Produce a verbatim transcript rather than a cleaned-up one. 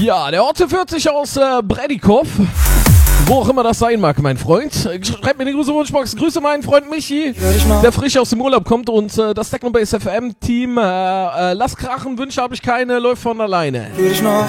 Ja, der Orte vierzig aus äh, Bredikow. Wo auch immer das sein mag, mein Freund. Schreibt mir eine Grüße, Wunschbox. Grüße meinen Freund Michi, der frisch aus dem Urlaub kommt. Und äh, das Technobase F M Team. Äh, äh, lass krachen, Wünsche habe ich keine, läuft von alleine.